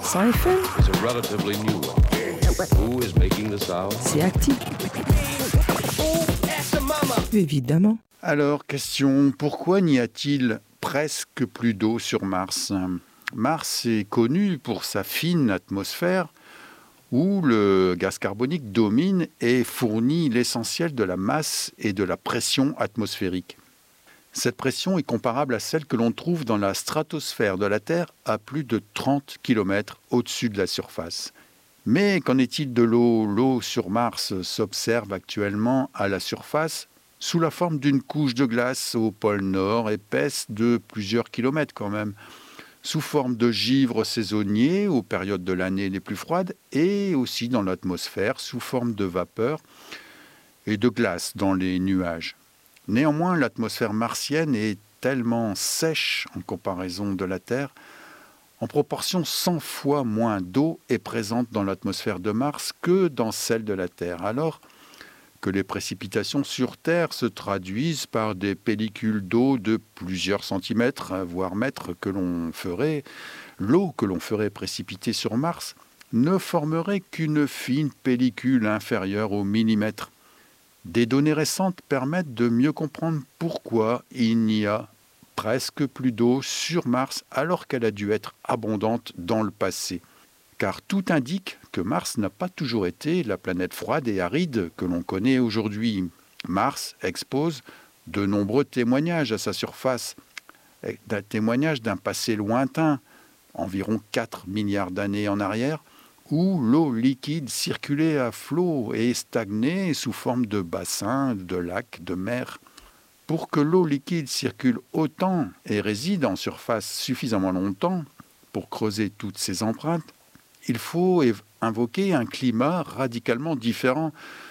100 FM. It's a relatively new one. Who is making the sound? C'est actif. Évidemment. Alors, question, pourquoi n'y a-t-il presque plus d'eau sur Mars ? Mars est connu pour sa fine atmosphère où le gaz carbonique domine et fournit l'essentiel de la masse et de la pression atmosphérique. Cette pression est comparable à celle que l'on trouve dans la stratosphère de la Terre à plus de 30 km au-dessus de la surface. Mais qu'en est-il de l'eau ? L'eau sur Mars s'observe actuellement à la surface sous la forme d'une couche de glace au pôle Nord, épaisse de plusieurs kilomètres quand même, sous forme de givre saisonnier aux périodes de l'année les plus froides et aussi dans l'atmosphère sous forme de vapeur et de glace dans les nuages. Néanmoins, l'atmosphère martienne est tellement sèche en comparaison de la Terre. En proportion 100 fois moins d'eau est présente dans l'atmosphère de Mars que dans celle de la Terre, alors que les précipitations sur Terre se traduisent par des pellicules d'eau de plusieurs centimètres, voire mètres, l'eau que l'on ferait précipiter sur Mars ne formerait qu'une fine pellicule inférieure au millimètre. Des données récentes permettent de mieux comprendre pourquoi il n'y a presque plus d'eau sur Mars alors qu'elle a dû être abondante dans le passé. Car tout indique que Mars n'a pas toujours été la planète froide et aride que l'on connaît aujourd'hui. Mars expose de nombreux témoignages à sa surface, des témoignages d'un passé lointain, environ 4 milliards d'années en arrière, où l'eau liquide circulait à flot et stagnait sous forme de bassins, de lacs, de mers. Pour que l'eau liquide circule autant et réside en surface suffisamment longtemps pour creuser toutes ces empreintes, il faut invoquer un climat radicalement différent